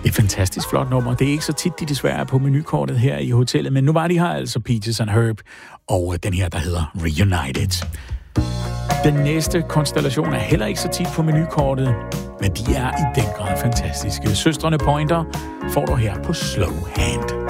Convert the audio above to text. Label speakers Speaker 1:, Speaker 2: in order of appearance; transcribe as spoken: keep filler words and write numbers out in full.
Speaker 1: Et fantastisk flot nummer. Det er ikke så tit, de desværre er på menukortet her i hotellet, men nu var de her altså Peaches and Herb, og den her, der hedder Reunited. Den næste konstellation er heller ikke så tit på menukortet, men de er i den grad fantastiske. Søstrene Pointer får du her på Slow Hand.